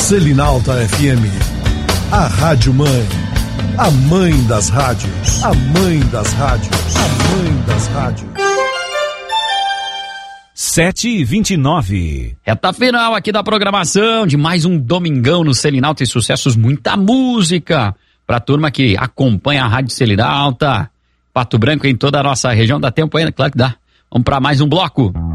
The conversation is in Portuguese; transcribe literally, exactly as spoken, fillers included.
Selinalta F M, a rádio mãe, a mãe das rádios, a mãe das rádios, a mãe das rádios. sete e vinte e nove. Reta final aqui da programação de mais um Domingão no Selinalta e sucessos, muita música pra turma que acompanha a Rádio Selinalta. Pato Branco em toda a nossa região, dá tempo ainda? Claro que dá. Vamos pra mais um bloco.